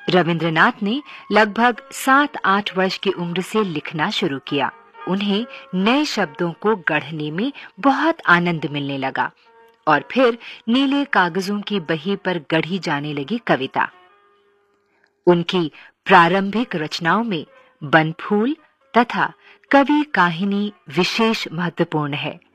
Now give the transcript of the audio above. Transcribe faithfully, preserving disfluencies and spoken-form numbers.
रविंद्रनाथ ने लगभग सात आठ वर्ष की उम्र से लिखना शुरू किया। उन्हें नए शब्दों को गढ़ने में बहुत आनंद मिलने लगा और फिर नीले कागजों की बही पर गढ़ी जाने लगी कविता। उनकी प्रारंभिक रचनाओं में बनफूल तथा कवि काहिनी विशेष महत्वपूर्ण है।